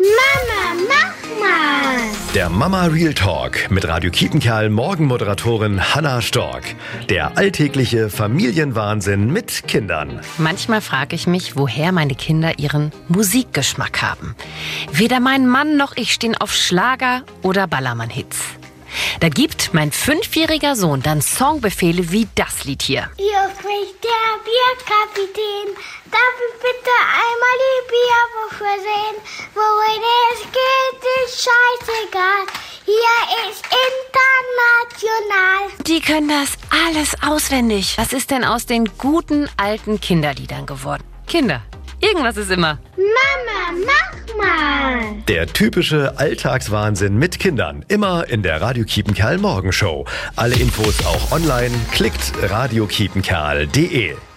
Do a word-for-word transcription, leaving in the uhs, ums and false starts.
Mama, mach mal! Der Mama Real Talk mit Radio Kiepenkerl Morgenmoderatorin Hannah Stork. Der alltägliche Familienwahnsinn mit Kindern. Manchmal frage ich mich, woher meine Kinder ihren Musikgeschmack haben. Weder mein Mann noch ich stehen auf Schlager oder Ballermann-Hits. Da gibt mein fünfjähriger Sohn dann Songbefehle wie das Lied hier. Hier spricht der Bierkapitän. Darf ich bitte einmal die Bierwürfel sehen? Wohin es geht, ist scheißegal. Hier ist international. Die können das alles auswendig. Was ist denn aus den guten alten Kinderliedern geworden? Kinder, irgendwas ist immer. Mama, mach mal! Der typische Alltagswahnsinn mit Kindern. Immer in der Radio Kiepenkerl Morgenshow. Alle Infos auch online. Klickt radio kiepenkerl punkt de.